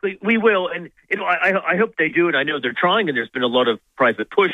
exactly. We will. And I hope they do. And I know they're trying, and there's been a lot of private push.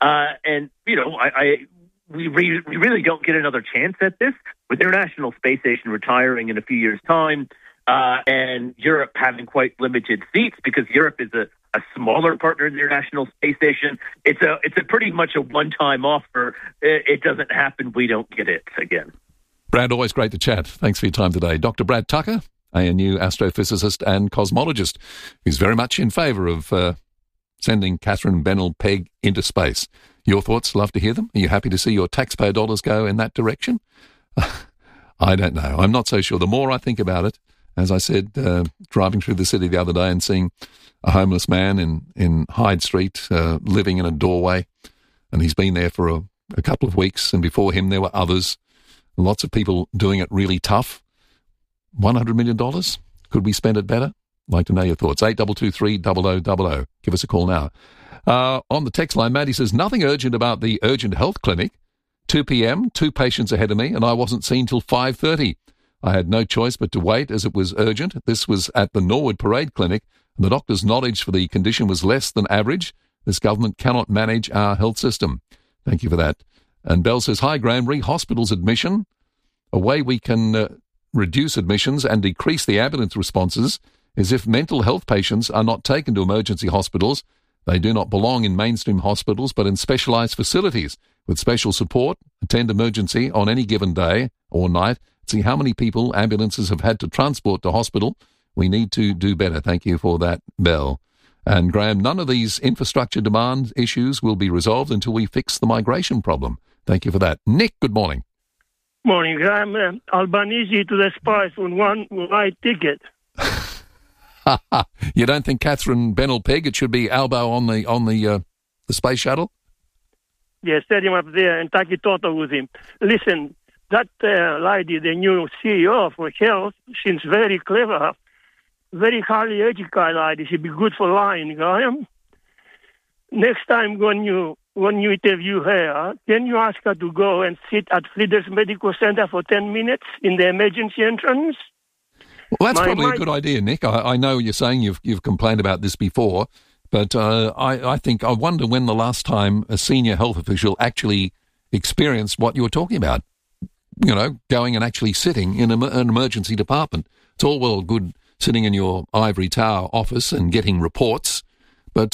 We really don't get another chance at this with the International Space Station retiring in a few years' time, and Europe having quite limited seats because Europe is a smaller partner in the International Space Station. It's a pretty much a one-time offer. It doesn't happen. We don't get it again. Brad, always great to chat. Thanks for your time today. Dr. Brad Tucker, ANU astrophysicist and cosmologist, who's very much in favour of sending Catherine Bennell-Pegg into space. Your thoughts? Love to hear them. Are you happy to see your taxpayer dollars go in that direction? I don't know. I'm not so sure. The more I think about it, as I said, driving through the city the other day and seeing a homeless man in Hyde Street living in a doorway, and he's been there for a couple of weeks, and before him there were others. Lots of people doing it really tough. $100 million? Could we spend it better? I'd like to know your thoughts. 8223 0000. Give us a call now. On the text line, Maddie says, nothing urgent about the urgent health clinic. 2 p.m, 2 patients ahead of me, and I wasn't seen till 5:30. I had no choice but to wait as it was urgent. This was at the Norwood Parade Clinic, and the doctor's knowledge for the condition was less than average. This government cannot manage our health system. Thank you for that. And Bell says, hi, Graham, re-hospitals admission. A way we can reduce admissions and decrease the ambulance responses is if mental health patients are not taken to emergency hospitals. They do not belong in mainstream hospitals, but in specialised facilities with special support. Attend emergency on any given day or night. See how many people ambulances have had to transport to hospital. We need to do better. Thank you for that, Bell. And Graham, none of these infrastructure demand issues will be resolved until we fix the migration problem. Thank you for that. Nick, good morning. Morning, Graham. Albanese to the spice on one night ticket. You don't think Catherine Bennell-Pegg, it should be Albo on the space shuttle? Yes, set him up there and take it total with him. Listen, that lady, the new CEO for health, seems very clever, very highly educated lady. She'd be good for lying, Graham. Next time when you interview her, can you ask her to go and sit at Flinders Medical Center for 10 minutes in the emergency entrance? Well, that's probably a good idea, Nick. I know you're saying you've complained about this before, but I wonder when the last time a senior health official actually experienced what you were talking about. You know, going and actually sitting in an emergency department. It's all well good sitting in your ivory tower office and getting reports, but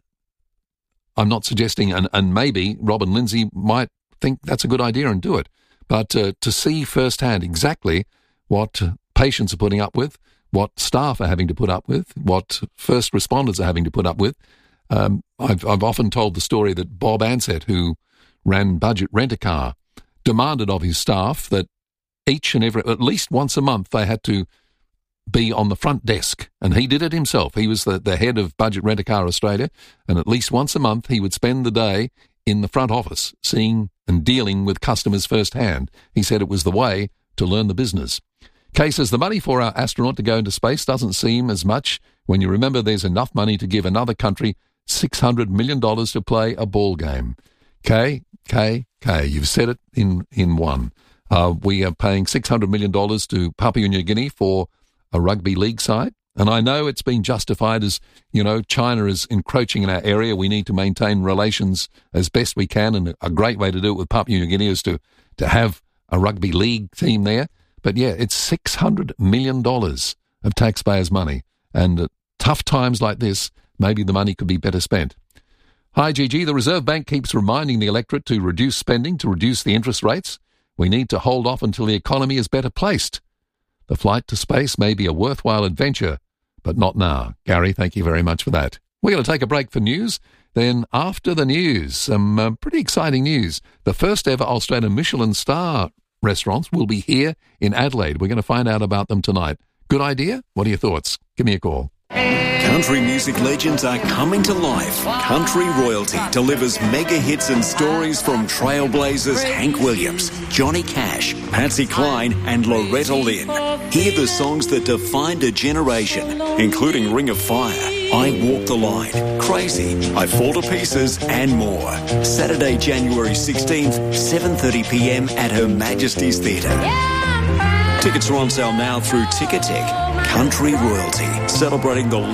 I'm not suggesting, and maybe Robin Lindsay might think that's a good idea and do it, but to see firsthand exactly what patients are putting up with, what staff are having to put up with, what first responders are having to put up with. I've often told the story that Bob Ansett, who ran Budget Rent-A-Car, demanded of his staff that at least once a month, they had to be on the front desk, and he did it himself. He was the head of Budget Rent-A-Car Australia, and at least once a month he would spend the day in the front office, seeing and dealing with customers firsthand. He said it was the way to learn the business. Kay says the money for our astronaut to go into space doesn't seem as much when you remember there's enough money to give another country $600 million to play a ball game. Kay, you've said it in one. We are paying $600 million to Papua New Guinea for a rugby league side. And I know it's been justified as, China is encroaching in our area. We need to maintain relations as best we can. And a great way to do it with Papua New Guinea is to have a rugby league team there. But yeah, it's $600 million of taxpayers' money. And at tough times like this, maybe the money could be better spent. Hi, Gigi. The Reserve Bank keeps reminding the electorate to reduce spending, to reduce the interest rates. We need to hold off until the economy is better placed. The flight to space may be a worthwhile adventure, but not now. Gary, thank you very much for that. We're going to take a break for news. Then after the news, some pretty exciting news. The first ever Australian Michelin star restaurants will be here in Adelaide. We're going to find out about them tonight. Good idea? What are your thoughts? Give me a call. Country music legends are coming to life. Country Royalty delivers mega hits and stories from trailblazers Hank Williams, Johnny Cash, Patsy Cline and Loretta Lynn. Hear the songs that defined a generation, including Ring of Fire, I Walk the Line, Crazy, I Fall to Pieces and more. Saturday, January 16th, 7:30pm at Her Majesty's Theatre. Tickets are on sale now through Ticketek. Country Royalty, celebrating the